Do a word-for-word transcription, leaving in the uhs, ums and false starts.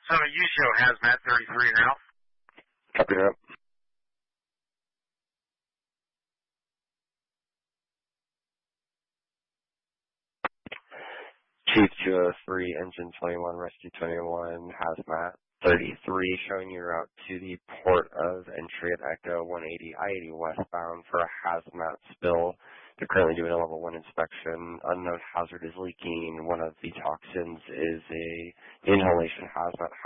So you show hazmat thirty-three now. Copy that. Chief two oh three, Engine twenty-one, Rescue twenty-one, Hazmat thirty-three, showing you route to the port of entry at Echo one eighty, I eighty westbound for a hazmat spill. They're currently doing a level one inspection. Unknown hazard is leaking. One of the toxins is a inhalation hazmat